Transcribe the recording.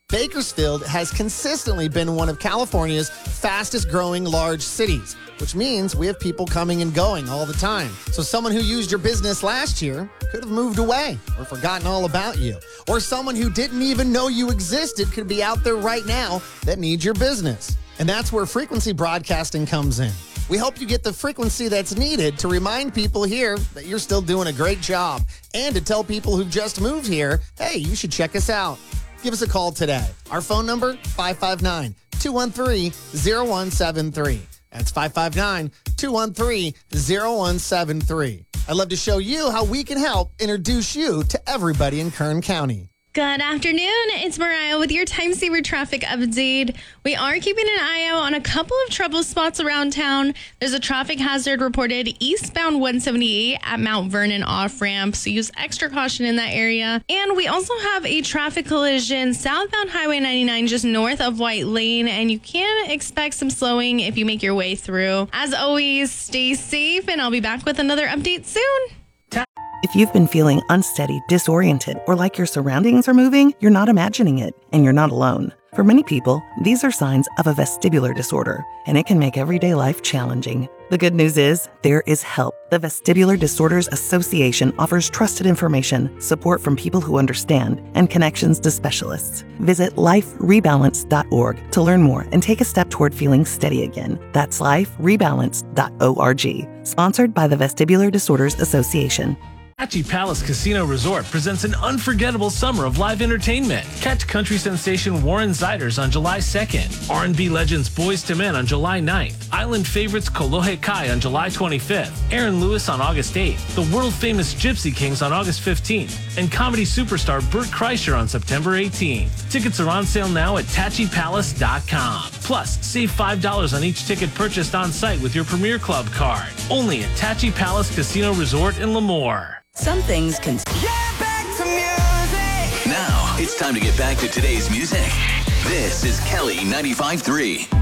Bakersfield has consistently been one of California's fastest growing large cities, which means we have people coming and going all the time. So someone who used your business last year could have moved away or forgotten all about you. Or someone who didn't even know you existed could be out there right now that needs your business. And that's where frequency broadcasting comes in. We hope you get the frequency that's needed to remind people here that you're still doing a great job and to tell people who've just moved here, hey, you should check us out. Give us a call today. Our phone number, 559-213-0173. That's 559-213-0173. I'd love to show you how we can help introduce you to everybody in Kern County. Good afternoon. It's Mariah with your time saver traffic update. We are keeping an eye out on a couple of trouble spots around town. There's a traffic hazard reported eastbound 178 at Mount Vernon off-ramp, so use extra caution in that area. And we also have a traffic collision southbound Highway 99 just north of White Lane, and you can expect some slowing if you make your way through. As always, stay safe, and I'll be back with another update soon. If you've been feeling unsteady, disoriented, or like your surroundings are moving, you're not imagining it, and you're not alone. For many people, these are signs of a vestibular disorder, and it can make everyday life challenging. The good news is, there is help. The Vestibular Disorders Association offers trusted information, support from people who understand, and connections to specialists. Visit liferebalance.org to learn more and take a step toward feeling steady again. That's liferebalance.org. Sponsored by the Vestibular Disorders Association. Tachi Palace Casino Resort presents an unforgettable summer of live entertainment. Catch country sensation Warren Ziders on July 2nd, R&B legends Boyz II Men on July 9th, island favorites Kolohe Kai on July 25th, Aaron Lewis on August 8th, the world-famous Gypsy Kings on August 15th, and comedy superstar Bert Kreischer on September 18th. Tickets are on sale now at TachiPalace.com. Plus, save $5 on each ticket purchased on site with your Premier Club card. Only at Tachi Palace Casino Resort in Lemoore. Some things can... Back to music. Now, it's time to get back to today's music. This is Kelly 95.3.